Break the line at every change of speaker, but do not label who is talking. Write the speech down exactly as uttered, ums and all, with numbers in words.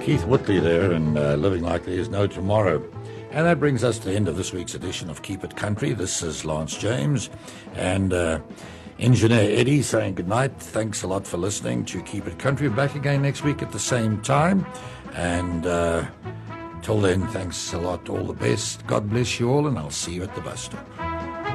Keith Whitley there and uh, Living Like There's No Tomorrow. And that brings us to the end of this week's edition of Keep It Country. This is Lance James and uh, Engineer Eddie saying goodnight. Thanks a lot for listening to Keep It Country. Back again next week at the same time. And uh, till then, thanks a lot. All the best. God bless you all, and I'll see you at the bus stop.